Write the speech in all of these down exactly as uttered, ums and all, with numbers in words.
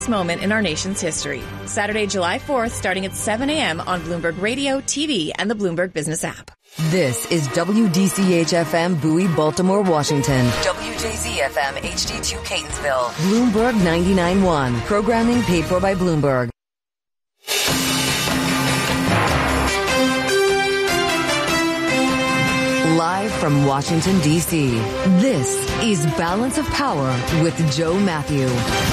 moment in our nation's history. Saturday, July fourth, starting at seven a.m. on Bloomberg Radio, T V, and the Bloomberg Business app. This is W D C H F M Bowie, Baltimore, Washington. W J Z F M H D two Catonsville. Bloomberg ninety-nine point one. Programming paid for by Bloomberg. Live from Washington, D C, this is Balance of Power with Joe Matthew.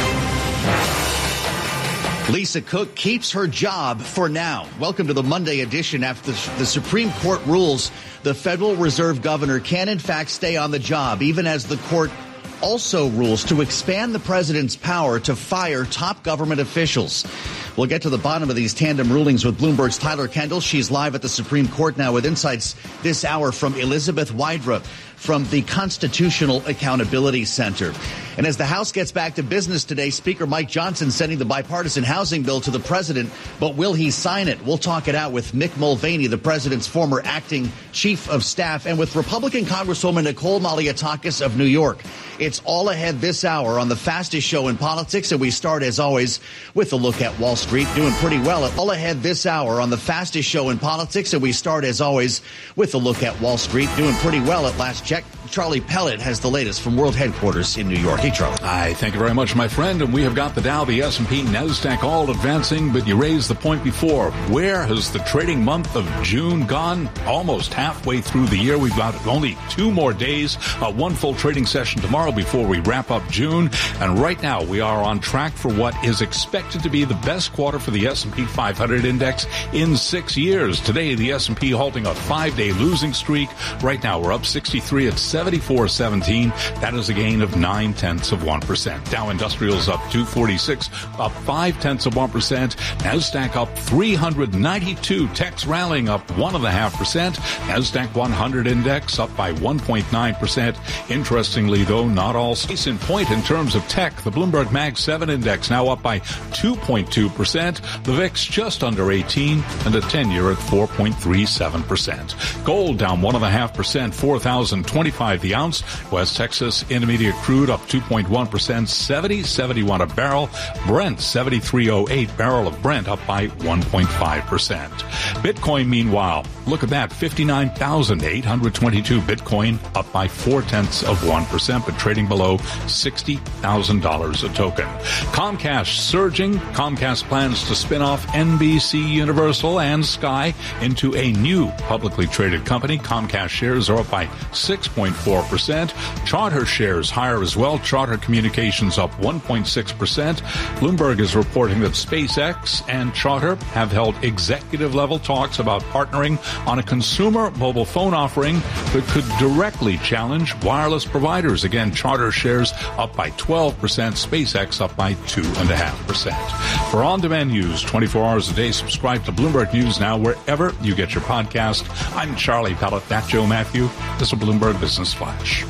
Lisa Cook keeps her job for now. Welcome to the Monday edition. After the Supreme Court rules, the Federal Reserve governor can in fact stay on the job, even as the court also rules to expand the president's power to fire top government officials. We'll get to the bottom of these tandem rulings with Bloomberg's Tyler Kendall. She's live at the Supreme Court now with insights this hour from Elizabeth Wydra from the Constitutional Accountability Center. And as the House gets back to business today, Speaker Mike Johnson sending the bipartisan housing bill to the president. But will he sign it? We'll talk it out with Mick Mulvaney, the president's former acting chief of staff, and with Republican Congresswoman Nicole Malliotakis of New York. It's all ahead this hour on the fastest show in politics. And we start, as always, with a look at Wall Street, doing pretty well. All ahead this hour on the fastest show in politics. And we start, as always, with a look at Wall Street, doing pretty well at last check. Charlie Pellet has the latest from World Headquarters in New York. Hey, Charlie. Hi, thank you very much, my friend. And we have got the Dow, the S and P, NASDAQ all advancing, but you raised the point before. Where has the trading month of June gone? Almost halfway through the year. We've got only two more days, uh, one full trading session tomorrow before we wrap up June. And right now we are on track for what is expected to be the best quarter for the S and P five hundred index in six years. Today, the S and P halting a five-day losing streak. Right now, we're up sixty-three at seventy-four seventeen. That is a gain of nine tenths of one percent. Dow Industrials up two forty-six, up five tenths of one percent. NASDAQ up three hundred ninety-two. Tech's rallying up one and a half percent. NASDAQ one hundred index up by one point nine percent. Interestingly, though, not all case in point in terms of tech. The Bloomberg Mag seven index now up by two point two percent. The V I X just under eighteen, and the ten-year at four point three seven percent. Gold down one and a half percent, four thousand twenty-five the ounce. West Texas Intermediate crude up two point one percent, seventy seventy-one a barrel. Brent seventy-three oh eight, barrel of Brent up by one point five percent. Bitcoin, meanwhile, look at that, fifty-nine thousand eight hundred twenty-two Bitcoin up by four tenths of one percent, but trading below sixty thousand dollars a token. Comcast surging. Comcast plans to spin off N B C Universal and Sky into a new publicly traded company. Comcast shares are up by six point four percent. Charter shares higher as well. Charter Communications up one point six percent. Bloomberg is reporting that SpaceX and Charter have held executive-level talks about partnering on a consumer mobile phone offering that could directly challenge wireless providers. Again, Charter shares up by twelve percent. SpaceX up by two point five percent. For on-demand news twenty-four hours a day, subscribe to Bloomberg News Now wherever you get your podcast. I'm Charlie Pellet. That's Joe Matthew. This is a Bloomberg Business Flash.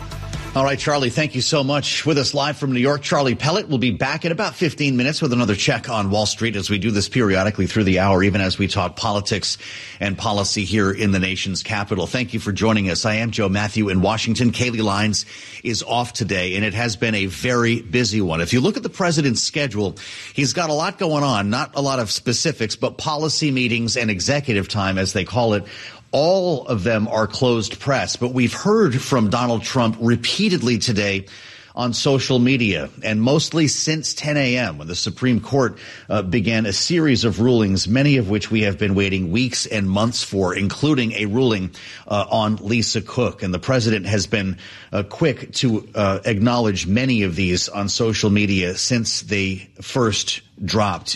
All right, Charlie, thank you so much. With us live from New York, Charlie Pellet will be back in about fifteen minutes with another check on Wall Street, as we do this periodically through the hour, even as we talk politics and policy here in the nation's capital. Thank you for joining us. I am Joe Matthew in Washington. Kaylee Lines is off today, and it has been a very busy one. If you look at the president's schedule, he's got a lot going on, not a lot of specifics, but policy meetings and executive time, as they call it. All of them are closed press, but we've heard from Donald Trump repeatedly today on social media, and mostly since ten a.m. when the Supreme Court uh, began a series of rulings, many of which we have been waiting weeks and months for, including a ruling uh, on Lisa Cook. And the president has been uh, quick to uh, acknowledge many of these on social media since they first dropped.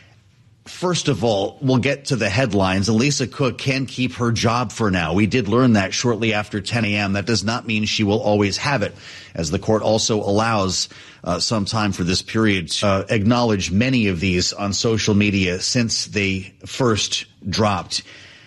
First of all, we'll get to the headlines. Lisa Cook can keep her job for now. We did learn that shortly after ten a.m. That does not mean she will always have it, as the court also allows uh, some time for this period to uh, acknowledge many of these on social media since they first dropped.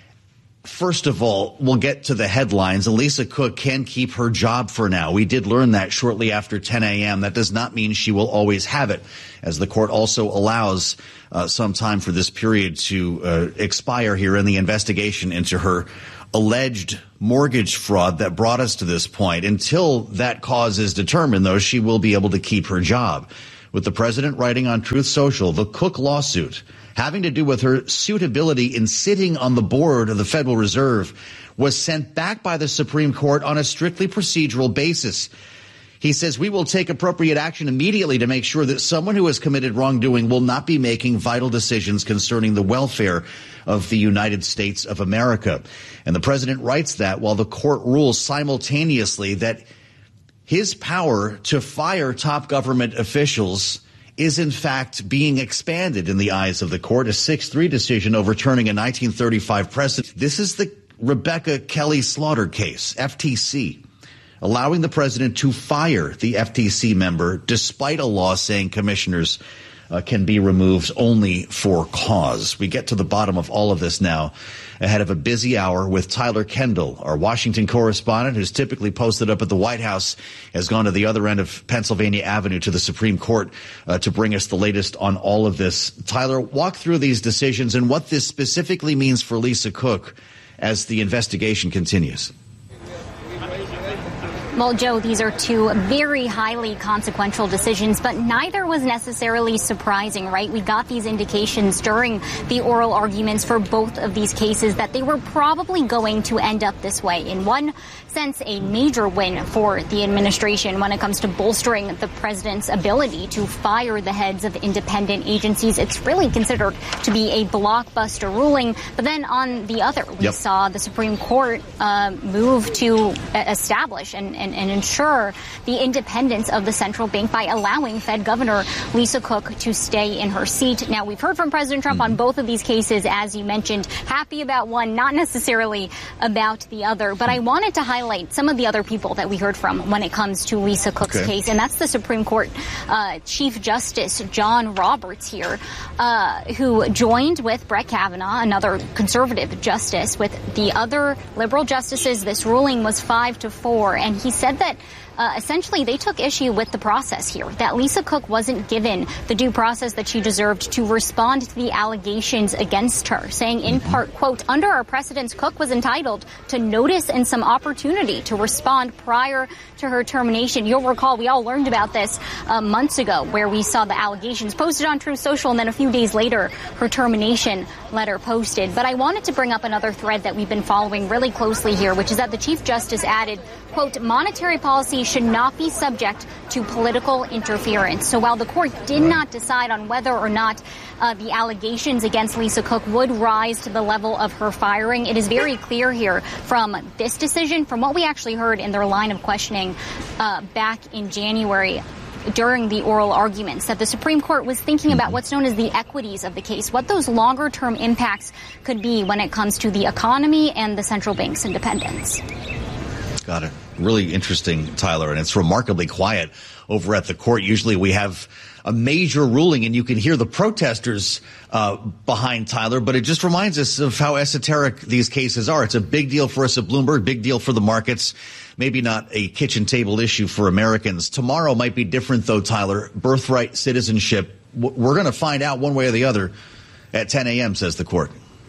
First of all, we'll get to the headlines. Lisa Cook can keep her job for now. We did learn that shortly after ten a.m. That does not mean she will always have it, as the court also allows uh, some time for this period to uh, expire here in the investigation into her alleged mortgage fraud that brought us to this point. Until that cause is determined, though, she will be able to keep her job. with the president writing on Truth Social, the Cook lawsuit having to do with her suitability in sitting on the board of the Federal Reserve was sent back by the Supreme Court on a strictly procedural basis. He says, we will take appropriate action immediately to make sure that someone who has committed wrongdoing will not be making vital decisions concerning the welfare of the United States of America. And the president writes that while the court rules simultaneously that his power to fire top government officials is in fact being expanded in the eyes of the court. A six three decision overturning a nineteen thirty-five precedent. This is the Rebecca Kelly Slaughter case, F T C, allowing the president to fire the F T C member despite a law saying commissioners uh, can be removed only for cause. We get to the bottom of all of this now ahead of a busy hour with Tyler Kendall, our Washington correspondent, who's typically posted up at the White House, has gone to the other end of Pennsylvania Avenue to the Supreme Court uh, to bring us the latest on all of this. Tyler, walk through these decisions and what this specifically means for Lisa Cook as the investigation continues. Well, Joe, these are two very highly consequential decisions, but neither was necessarily surprising, right? We got these indications during the oral arguments for both of these cases that they were probably going to end up this way. In one sense, a major win for the administration when it comes to bolstering the president's ability to fire the heads of independent agencies. It's really considered to be a blockbuster ruling. But then on the other, we yep. saw the Supreme Court uh, move to establish and, and And, and ensure the independence of the central bank by allowing Fed Governor Lisa Cook to stay in her seat. Now, we've heard from President Trump mm-hmm. on both of these cases, as you mentioned, happy about one, not necessarily about the other. But I wanted to highlight some of the other people that we heard from when it comes to Lisa Cook's okay. case, and that's the Supreme Court uh, Chief Justice John Roberts here, uh, who joined with Brett Kavanaugh, another conservative justice, with the other liberal justices. This ruling was five to four, and he said that uh, essentially they took issue with the process here, that Lisa Cook wasn't given the due process that she deserved to respond to the allegations against her, saying in part, quote, under our precedents, Cook was entitled to notice and some opportunity to respond prior to her termination. You'll recall we all learned about this uh, months ago, where we saw the allegations posted on Truth Social, and then a few days later, her termination letter posted. But I wanted to bring up another thread that we've been following really closely here, which is that the Chief Justice added, quote, monetary policy should not be subject to political interference. So while the court did not decide on whether or not uh, the allegations against Lisa Cook would rise to the level of her firing, it is very clear here from this decision, from what we actually heard in their line of questioning uh, back in January during the oral arguments, that the Supreme Court was thinking about what's known as the equities of the case, what those longer term impacts could be when it comes to the economy and the central bank's independence. Got it. Really interesting, Tyler, and it's remarkably quiet over at the court. Usually we have a major ruling and you can hear the protesters uh, behind Tyler, but it just reminds us of how esoteric these cases are. It's a big deal for us at Bloomberg, big deal for the markets, maybe not a kitchen table issue for Americans. Tomorrow might be different, though, Tyler. Birthright citizenship. We're going to find out one way or the other at ten a.m., says the court.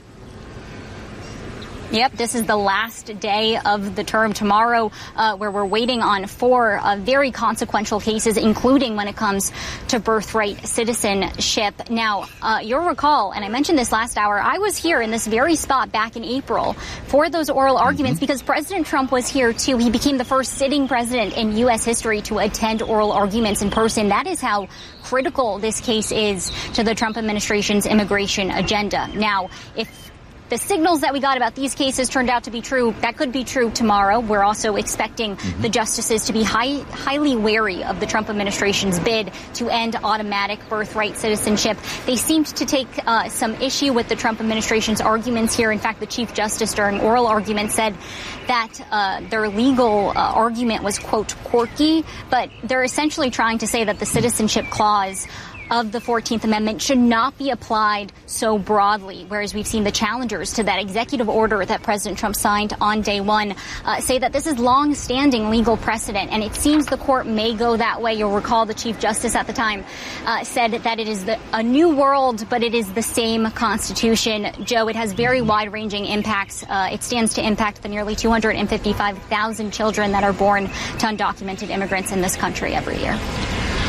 Yep, this is the last day of the term tomorrow, uh, where we're waiting on four uh, very consequential cases, including when it comes to birthright citizenship. Now, uh, you'll recall, and I mentioned this last hour, I was here in this very spot back in April for those oral arguments because President Trump was here, too. He became the first sitting president in U S history to attend oral arguments in person. That is how critical this case is to the Trump administration's immigration agenda. Now, if the signals that we got about these cases turned out to be true, that could be true tomorrow. We're also expecting mm-hmm. the justices to be high, highly wary of the Trump administration's bid to end automatic birthright citizenship. They seemed to take uh, some issue with the Trump administration's arguments here. In fact, the Chief Justice during oral argument said that uh, their legal uh, argument was, quote, quirky, but they're essentially trying to say that the citizenship clause of the fourteenth Amendment should not be applied so broadly, whereas we've seen the challengers to that executive order that President Trump signed on day one uh, say that this is long-standing legal precedent, and it seems the court may go that way. You'll recall the Chief Justice at the time uh, said that it is the, a new world, but it is the same Constitution. Joe, it has very wide-ranging impacts. Uh, it stands to impact the nearly two hundred fifty-five thousand children that are born to undocumented immigrants in this country every year.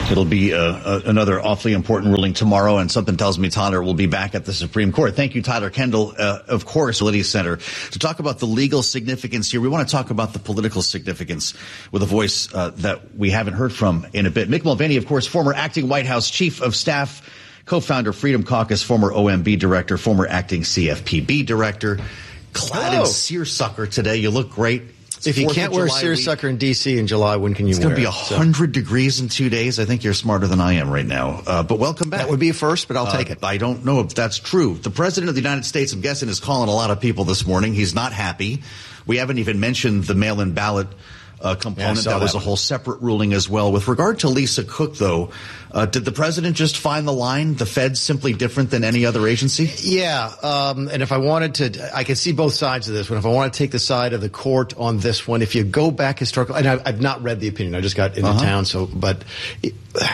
It'll be uh, uh, another awfully important ruling tomorrow, and something tells me Tyler will be back at the Supreme Court. Thank you, Tyler Kendall, uh, of course, Liddy Center. To talk about the legal significance here, we want to talk about the political significance with a voice uh, that we haven't heard from in a bit. Mick Mulvaney, of course, former acting White House Chief of Staff, co-founder Freedom Caucus, former O M B director, former acting C F P B director, clad Hello. in seersucker today. You look great. If you can't wear seersucker in D C in July, when can you it's wear it? It's going to be one hundred so. degrees in two days. I think you're smarter than I am right now. Uh, but welcome back. That would be a first, but I'll uh, take it. I don't know if that's true. The President of the United States, I'm guessing, is calling a lot of people this morning. He's not happy. We haven't even mentioned the mail-in ballot uh, component. Yeah, that, that was a whole separate ruling as well. With regard to Lisa Cook, though, uh, did the President just find the line? The Fed's simply different than any other agency? Yeah. Um, and if I wanted to, I can see both sides of this one. If I want to take the side of the court on this one, if you go back historical, and I, I've not read the opinion. I just got into uh-huh. town. So, but it,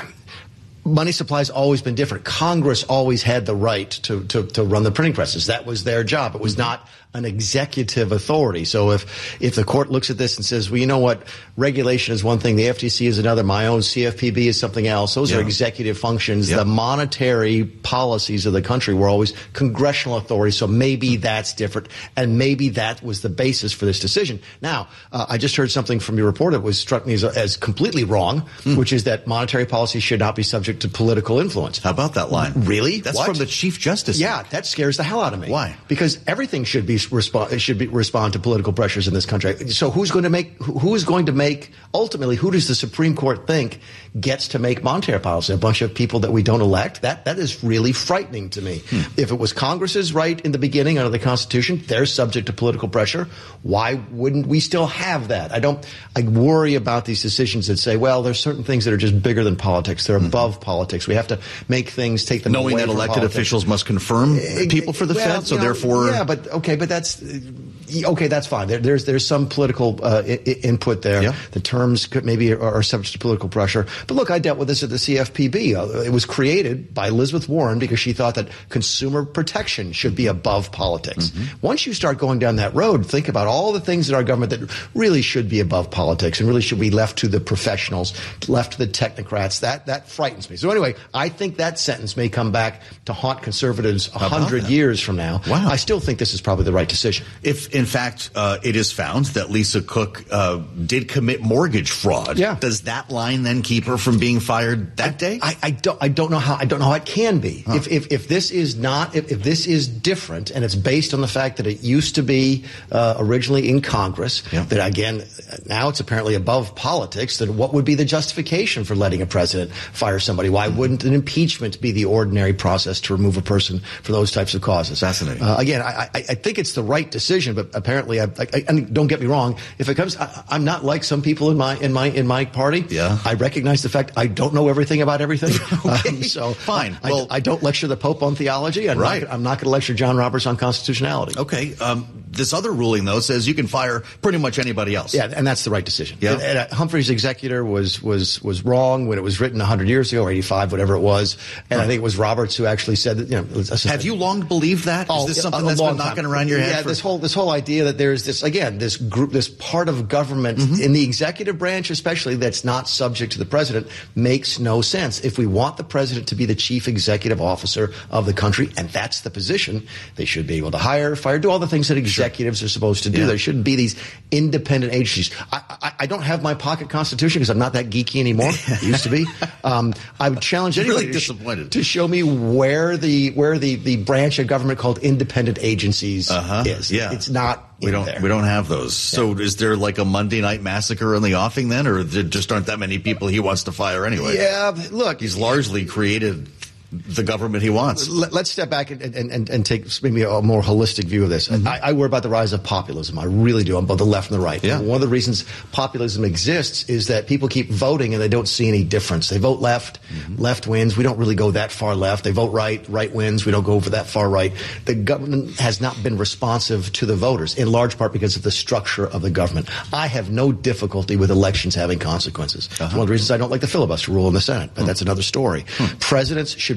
money supply has always been different. Congress always had the right to, to, to run the printing presses. That was their job. It was not an executive authority. So if if the court looks at this and says, well, you know what, regulation is one thing, the F T C is another, my own C F P B is something else. Those yeah. are executive functions. Yep. The monetary policies of the country were always congressional authority. So maybe that's different. And maybe that was the basis for this decision. Now, uh, I just heard something from your report that was struck me as, as completely wrong, mm. which is that monetary policy should not be subject to political influence. How about that line? Really? That's what? from the Chief Justice. Yeah, that scares the hell out of me. Why? Because everything should be respond should be respond to political pressures in this country. So who's going to make who is going to make ultimately who does the Supreme Court think gets to make monetary policy? A bunch of people that we don't elect? That that is really frightening to me. Hmm. If it was Congress's right in the beginning under the Constitution, they're subject to political pressure. Why wouldn't we still have that? I don't I worry about these decisions that say, well, there's certain things that are just bigger than politics. They're hmm. above politics. We have to make things take them knowing away that from elected politics. Officials must confirm people for the well, Fed, so you know, therefore yeah, but okay, but that's okay. That's fine. There, there's there's some political uh, I- input there. Yeah. The terms could maybe are, are subject to political pressure. But look, I dealt with this at the C F P B. Uh, it was created by Elizabeth Warren because she thought that consumer protection should be above politics. Mm-hmm. Once you start going down that road, think about all the things in our government that really should be above politics and really should be left to the professionals, left to the technocrats. That that frightens me. So anyway, I think that sentence may come back to haunt conservatives a hundred years from now. Wow. I still think this is probably the right decision. If, in fact, uh, it is found that Lisa Cook uh, did commit mortgage fraud, yeah. does that line then keep her from being fired that I, day? I, I don't. I don't know how. I don't know how it can be. Huh. If, if if this is not, if, if this is different, and it's based on the fact that it used to be uh, originally in Congress, yeah. that again now it's apparently above politics. Then what would be the justification for letting a president fire somebody? Why mm-hmm. wouldn't an impeachment be the ordinary process to remove a person for those types of causes? Fascinating. Uh, again, I, I, I think it's the right decision, but apparently, I, I, I, don't get me wrong. If it comes, I, I'm not like some people in my in my in my party. Yeah. I recognize the fact I don't know everything about everything. okay. um, so fine. I, well, I, I don't lecture the Pope on theology. I'm right. Not, I'm not going to lecture John Roberts on constitutionality. Okay. Um, this other ruling, though, says you can fire pretty much anybody else. Yeah, and that's the right decision. Yeah. And, and, uh, Humphrey's executor was was was wrong when it was written one hundred years ago, or eighty-five, whatever it was. And right. I think it was Roberts who actually said that. You know, have you long believed that? Oh, Is this something a, a that's been time. knocking around your head? Yeah, for- this whole this whole idea that there's this again this group this part of government mm-hmm. in the executive branch especially that's not subject to the president makes no sense. If we want the president to be the chief executive officer of the country, and that's the position, they should be able to hire, fire, do all the things that executives sure. are supposed to do. Yeah. There shouldn't be these independent agencies. I, I, I don't have my pocket constitution because I'm not that geeky anymore. Used to be. Um, I would challenge anybody really disappointed. to, sh- to show me where the where the, the branch of government called independent agencies uh-huh. is. Yeah. It's not. We don't. There. We don't have those. Yeah. So, is there like a Monday night massacre in the offing then, or there just aren't that many people he wants to fire anyway? Yeah. Look, he's largely created the government he wants. Let's step back and, and, and, and take maybe a more holistic view of this. Mm-hmm. I, I worry about the rise of populism. I really do on both the left and the right. Yeah. And one of the reasons populism exists is that people keep voting and they don't see any difference. They vote left, mm-hmm. left wins. We don't really go that far left. They vote right, right wins. We don't go over that far right. The government has not been responsive to the voters, in large part because of the structure of the government. I have no difficulty with elections having consequences. Uh-huh. It's one of the reasons I don't like the filibuster rule in the Senate, but hmm. that's another story. Hmm. Presidents should be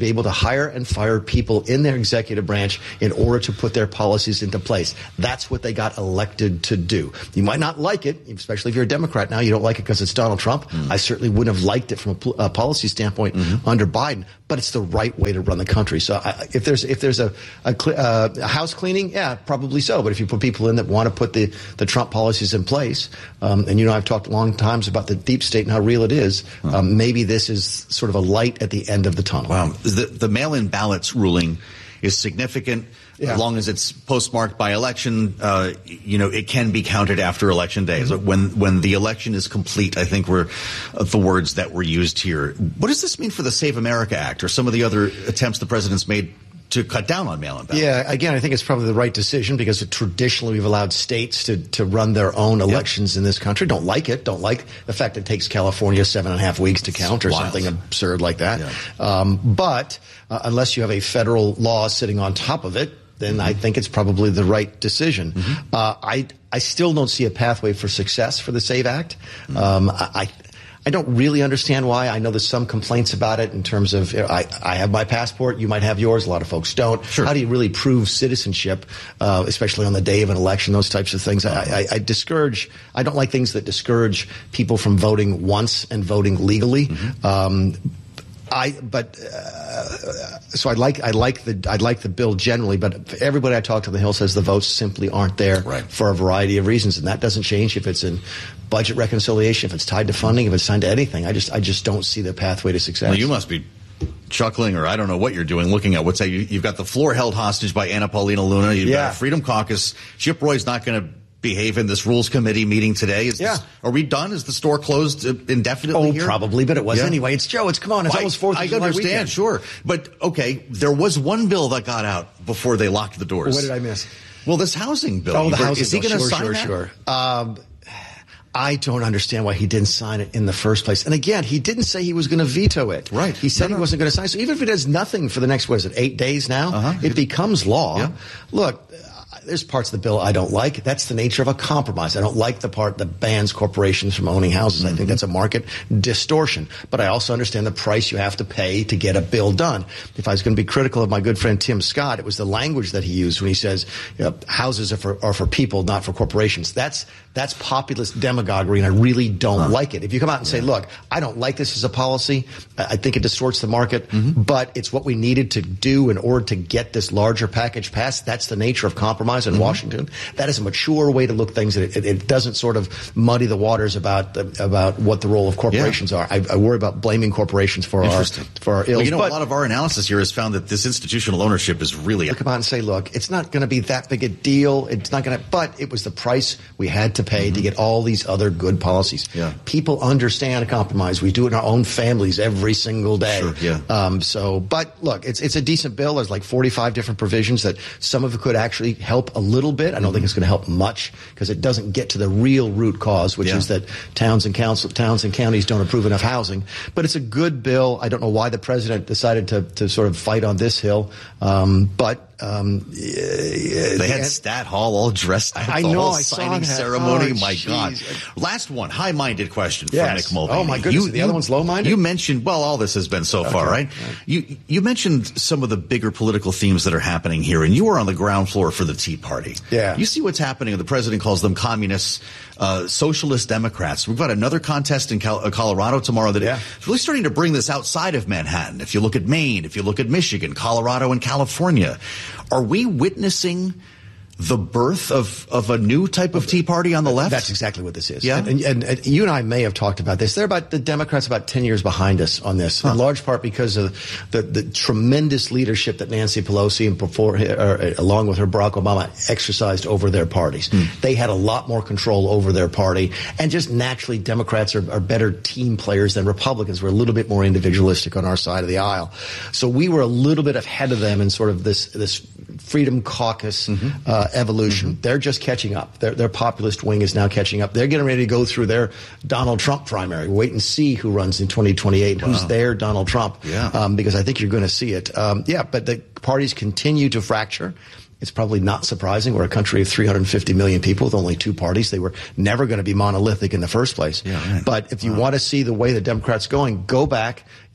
be able to hire and fire people in their executive branch in order to put their policies into place. That's what they got elected to do. You might not like it, especially if you're a Democrat now. You don't like it because it's Donald Trump. Mm. I certainly wouldn't have liked it from a, a policy standpoint mm-hmm. under Biden, but it's the right way to run the country. So I, if there's if there's a, a, uh, a house cleaning, yeah, probably so. But if you put people in that want to put the, the Trump policies in place, um, and you know I've talked long times about the deep state and how real it is, mm. um, maybe this is sort of a light at the end of the tunnel. Wow. The, the mail-in ballots ruling is significant. Yeah. As long as it's postmarked by election, uh, you know, it can be counted after election day. Mm-hmm. So when when the election is complete, I think were uh, the words that were used here. What does this mean for the Save America Act or some of the other attempts the president's made to cut down on mail-in ballots? Yeah, again, I think it's probably the right decision because traditionally we've allowed states to, to run their own elections yep. in this country. Don't like it. Don't like the fact it takes California seven and a half weeks to count or Wild. something absurd like that. Yeah. Um, but uh, unless you have a federal law sitting on top of it, then I think it's probably the right decision. Mm-hmm. Uh, I I still don't see a pathway for success for the SAVE Act. Mm-hmm. Um, I I don't really understand why. I know there's some complaints about it in terms of you know, I I have my passport, you might have yours. A lot of folks don't. Sure. How do you really prove citizenship, uh, especially on the day of an election? Those types of things. I, I, I discourage. I don't like things that discourage people from voting once and voting legally. Mm-hmm. Um, I, but, uh, so I like, I like the, I like the bill generally, but everybody I talk to on the Hill says the votes simply aren't there right. for a variety of reasons. And that doesn't change if it's in budget reconciliation, if it's tied to funding, if it's tied to anything. I just, I just don't see the pathway to success. Well, you must be chuckling, or I don't know what you're doing, looking at what's that. You, you've got the floor held hostage by Anna Paulina Luna. You've yeah. got a Freedom Caucus. Chip Roy's not going to behave in this Rules Committee meeting today. Is yeah. this, are we done? Is the store closed indefinitely oh, here? Probably, but it was yeah. anyway. It's Joe. It's come on. It's well, almost Fourth of I July understand, weekend. Sure. But, okay, there was one bill that got out before they locked the doors. What did I miss? Well, this housing bill. Oh, the housing Is he bill. going to sure, sign sure, that? Sure, sure. Um, I don't understand why he didn't sign it in the first place. And again, he didn't say he was going to veto it. Right. He said no, no. he wasn't going to sign it. So even if it does nothing for the next, what is it, eight days now, uh-huh. it becomes law. Yeah. Look, there's parts of the bill I don't like. That's the nature of a compromise. I don't like the part that bans corporations from owning houses. Mm-hmm. I think that's a market distortion. But I also understand the price you have to pay to get a bill done. If I was going to be critical of my good friend Tim Scott, it was the language that he used when he says you know, houses are for, are for people, not for corporations. That's that's populist demagoguery, and I really don't huh. like it. If you come out and yeah. say, look, I don't like this as a policy, I think it distorts the market, mm-hmm. but it's what we needed to do in order to get this larger package passed. That's the nature of compromise in mm-hmm. Washington. That is a mature way to look things. It, it, it doesn't sort of muddy the waters about the, about what the role of corporations yeah. are. I, I worry about blaming corporations for our for our ills. Well, you know, but, a lot of our analysis here has found that this institutional ownership is really. Come out and say, look, it's not going to be that big a deal. It's not going to, but it was the price we had to pay mm-hmm. to get all these other good policies. Yeah. People understand a compromise. We do it in our own families every single day. Sure, yeah. Um, so, but look, it's it's a decent bill. There's like forty-five different provisions that some of it could actually help a little bit. I don't mm-hmm. think it's going to help much because it doesn't get to the real root cause, which yeah. is that towns and council, towns and counties don't approve enough housing. But it's a good bill. I don't know why the president decided to to sort of fight on this hill, um, but. Um, they had and, Stat Hall all dressed up. I the know. Whole I signing saw that. ceremony. Oh, My geez. God. Last one. High-minded question yes. from Nick Mulvaney. Oh my goodness. You, the you, other one's low-minded. You mentioned. Well, all this has been so okay. far, right? right? You you mentioned some of the bigger political themes that are happening here, and you were on the ground floor for the Tea Party. Yeah. You see what's happening. The president calls them communists, uh, socialist Democrats. We've got another contest in Cal- uh, Colorado tomorrow that yeah. is really starting to bring this outside of Manhattan. If you look at Maine, if you look at Michigan, Colorado, and California. Are we witnessing the birth of, of a new type of Tea Party on the left? That's exactly what this is. Yeah. And, and, and you and I may have talked about this. They're about the Democrats about ten years behind us on this, huh. in large part because of the, the tremendous leadership that Nancy Pelosi and before, or, along with her Barack Obama exercised over their parties. Hmm. They had a lot more control over their party, and just naturally, Democrats are, are better team players than Republicans. We're a little bit more individualistic on our side of the aisle, so we were a little bit ahead of them in sort of this this Freedom Caucus mm-hmm. uh, evolution. Mm-hmm. They're just catching up. Their, their populist wing is now catching up. They're getting ready to go through their Donald Trump primary. Wait and see who runs in twenty twenty-eight. Wow. Who's their Donald Trump? Yeah. Um, because I think you're going to see it. Um, yeah, but the parties continue to fracture. It's probably not surprising. We're a country of three hundred fifty million people with only two parties. They were never going to be monolithic in the first place. Yeah, right. But if you wow. want to see the way the Democrats going, go back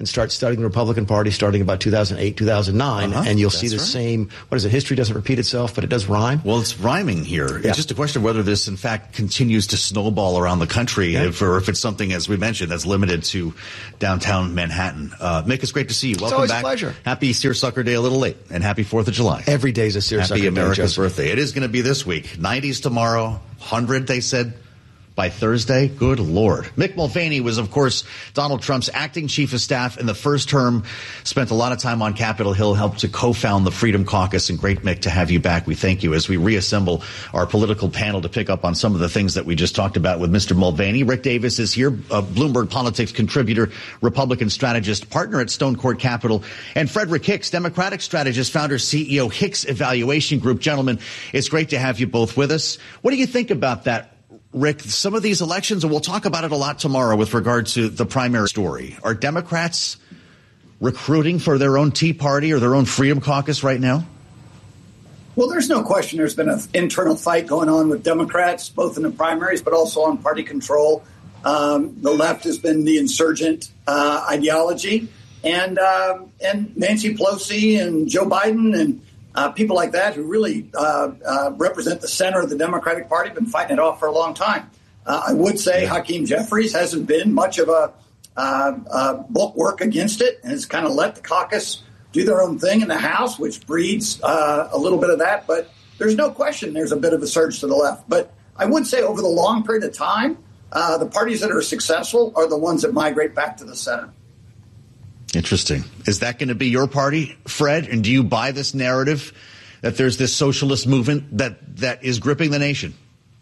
and start studying the Republican Party starting about two thousand eight, two thousand nine, uh-huh. and you'll That's see the right. same, what is it, history doesn't repeat itself, but it does rhyme? Well, it's rhyming here. Yeah. It's just a question of whether this, in fact, continues to snowball around the country, yeah. if, or if it's something, as we mentioned, that's limited to downtown Manhattan. Uh, Mick, it's great to see you. Welcome it's always back. A pleasure. Happy Seersucker Day a little late, and happy fourth of July. Every day's a Seersucker Day. Happy America's Day, birthday. It is going to be this week. nineties tomorrow, one hundred, they said, by Thursday. Good Lord. Mick Mulvaney was, of course, Donald Trump's acting chief of staff in the first term, spent a lot of time on Capitol Hill, helped to co-found the Freedom Caucus, and great, Mick, to have you back. We thank you as we reassemble our political panel to pick up on some of the things that we just talked about with Mister Mulvaney. Rick Davis is here, a Bloomberg Politics contributor, Republican strategist, partner at Stone Court Capital, and Frederick Hicks, Democratic strategist, founder, C E O, Hicks Evaluation Group. Gentlemen, it's great to have you both with us. What do you think about that, Rick? Some of these elections, and we'll talk about it a lot tomorrow with regard to the primary story. Are Democrats recruiting for their own Tea Party or their own Freedom Caucus right now? Well, there's no question there's been an internal fight going on with Democrats, both in the primaries, but also on party control. Um, the left has been the insurgent uh, ideology. And, uh, and Nancy Pelosi and Joe Biden and Uh, people like that who really uh, uh, represent the center of the Democratic Party have been fighting it off for a long time. Uh, I would say Hakeem Jeffries hasn't been much of a uh, uh, bulwark against it and has kind of let the caucus do their own thing in the House, which breeds uh, a little bit of that. But there's no question there's a bit of a surge to the left. But I would say over the long period of time, uh, the parties that are successful are the ones that migrate back to the center. Interesting. Is that going to be your party, Fred? And do you buy this narrative that there's this socialist movement that, that is gripping the nation?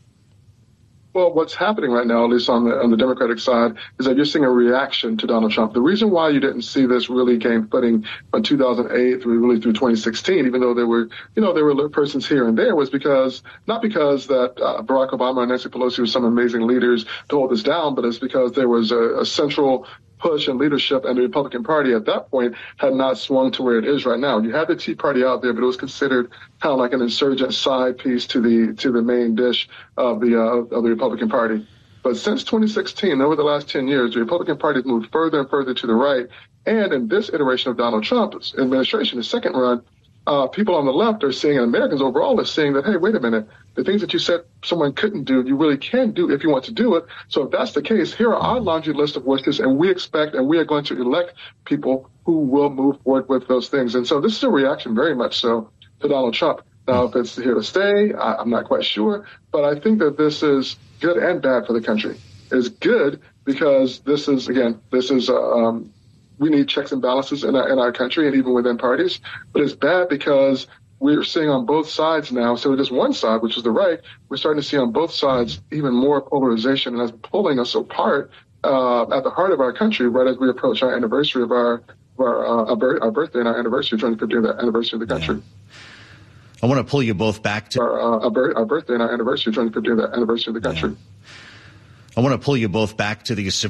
Well, what's happening right now, at least on the on the Democratic side, is that you're seeing a reaction to Donald Trump. The reason why you didn't see this really gain footing in two thousand eight through really through twenty sixteen, even though there were, you know, there were persons here and there, was because not because that uh, Barack Obama and Nancy Pelosi were some amazing leaders to hold this down, but it's because there was a, a central push and leadership, and the Republican Party at that point had not swung to where it is right now. You had the Tea Party out there, but it was considered kind of like an insurgent side piece to the to the main dish of the uh, of the Republican Party. But since twenty sixteen, over the last ten years, the Republican Party has moved further and further to the right. And in this iteration of Donald Trump's administration, his second run, uh, people on the left are seeing, and Americans overall are seeing that, hey, wait a minute, the things that you said someone couldn't do, you really can do if you want to do it. So if that's the case, here are our laundry list of wishes, and we expect and we are going to elect people who will move forward with those things. And so this is a reaction very much so to Donald Trump. Now, if it's here to stay, I, I'm not quite sure, but I think that this is good and bad for the country. It's good because this is, again, this is, uh, um, we need checks and balances in our, in our country and even within parties, but it's bad because we're seeing on both sides now, so it is one side, which is the right, we're starting to see on both sides even more polarization, and that's pulling us apart uh, at the heart of our country right as we approach our anniversary of our our, uh, our, our birthday and our anniversary, twenty fiftieth anniversary of the country. Yeah. I want to pull you both back to our, uh, our, our birthday and our anniversary, twenty fiftieth anniversary of the country. Yeah. I want to pull you both back to the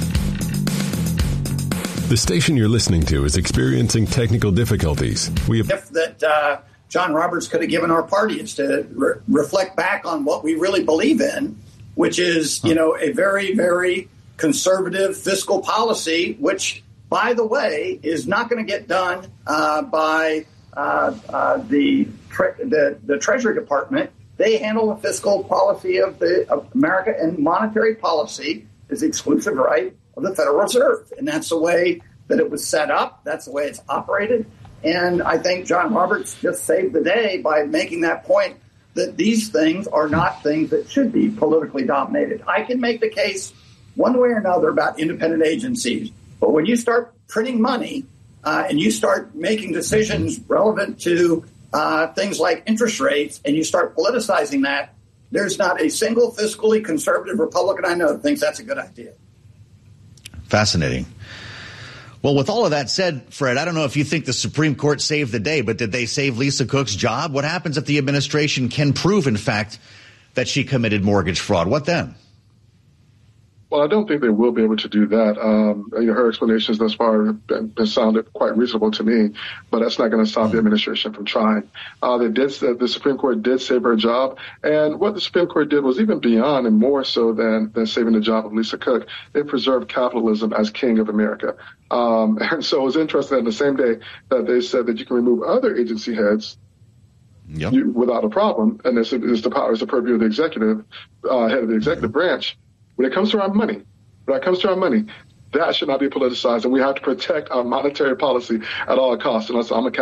The station you're listening to is experiencing technical difficulties. We have if that uh, John Roberts could have given our party is to re- reflect back on what we really believe in, which is, you know, a very, very conservative fiscal policy, which, by the way, is not going to get done uh, by uh, uh, the, tre- the the Treasury Department. They handle the fiscal policy of the of America, and monetary policy is the exclusive right of the Federal Reserve. And that's the way that it was set up. That's the way it's operated. And I think John Roberts just saved the day by making that point that these things are not things that should be politically dominated. I can make the case one way or another about independent agencies. But when you start printing money uh, and you start making decisions relevant to uh, things like interest rates, and you start politicizing that, there's not a single fiscally conservative Republican I know that thinks that's a good idea. Fascinating. Well, with all of that said, Fred, I don't know if you think the Supreme Court saved the day, but did they save Lisa Cook's job? What happens if the administration can prove, in fact, that she committed mortgage fraud? What then? Well, I don't think they will be able to do that. Um, you know, her explanations thus far have, been, have sounded quite reasonable to me, but that's not going to stop the administration from trying. Uh, they did. The Supreme Court did save her job, and what the Supreme Court did was even beyond and more so than than saving the job of Lisa Cook. It preserved capitalism as king of America. Um, and so it was interesting that the same day that they said that you can remove other agency heads yep. you, without a problem, and this is the power, is the purview of the executive uh, head of the executive mm-hmm. branch. When it comes to our money, when it comes to our money, that should not be politicized, and we have to protect our monetary policy at all costs. And I'm a